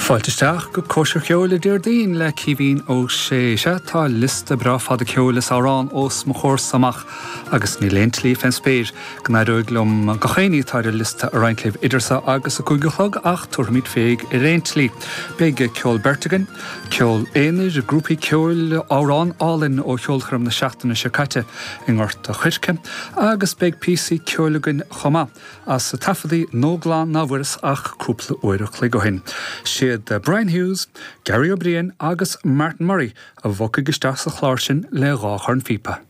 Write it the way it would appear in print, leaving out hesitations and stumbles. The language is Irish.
Fáilteteach go cóisir ceola Déardaoin le cíbhín ó séise tá lista bra fad ceolas árán os mo chóir samach agus ní léontlí fen spéir gnáidirglum go chéine táir lista a reintlíh idirsa agus a cúigeach ach tuairmid féig I réintlí. Béige ceol Bertagan, ceol éanair a grúpaí ceol árán álinn ó cheolchram na seachtainna secaite in ort a chuirce agus béig písaí ceolagan chomá as sa tafadaí nógláán náhuiras ach cúpla uireach le go hin. Siad Brian Hughes, Gary O'Brien agus Martin Murray a bhoca gisteach sa chláir sin le ráchar an fipa.